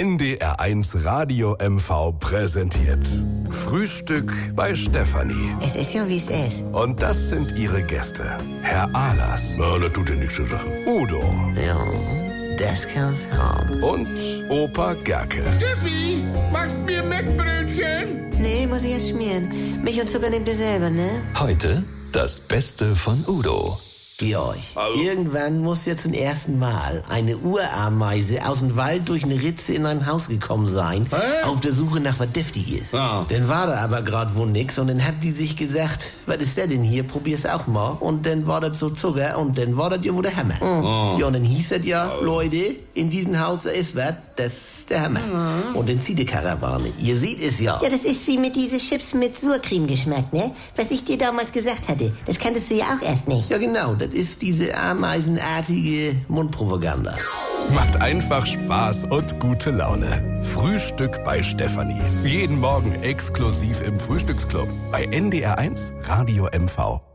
NDR1 Radio MV präsentiert Frühstück bei Stefanie. Es ist ja, wie es ist. Und das sind ihre Gäste. Herr Ahlers. Ja, das tut ja nichts zur Sache. Udo. Ja, das kann's haben. Und Opa Gerke. Steffi, machst mir Mettbrötchen? Nee, muss ich erst schmieren. Milch und Zucker nehmt ihr selber, ne? Heute das Beste von Udo. Georg, irgendwann muss ja zum ersten Mal eine Urameise aus dem Wald durch eine Ritze in ein Haus gekommen sein, auf der Suche nach was Deftiges. Ja. Dann war da aber gerade wohl nix und dann hat die sich gesagt, was ist der denn hier, probier's auch mal. Und dann war das so Zucker und dann war das ja wohl der Hammer. Ja, und dann hieß das ja, Leute, in diesem Haus ist was, das ist der Hammer. Und dann zieht die Karawane. Ihr seht es ja. Ja, das ist wie mit diese Chips mit Surcreme-Geschmack, ne? Was ich dir damals gesagt hatte. Das kanntest du ja auch erst nicht. Ja genau, das ist diese ameisenartige Mundpropaganda. Macht einfach Spaß und gute Laune. Frühstück bei Stefanie. Jeden Morgen exklusiv im Frühstücksclub bei NDR1 Radio MV.